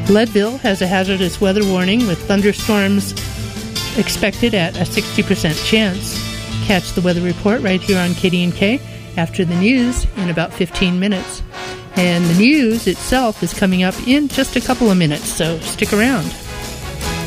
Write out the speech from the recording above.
Leadville has a hazardous weather warning with thunderstorms expected at a 60% chance. Catch the weather report right here on KDNK after the news in about 15 minutes. And the news itself is coming up in just a couple of minutes, so stick around.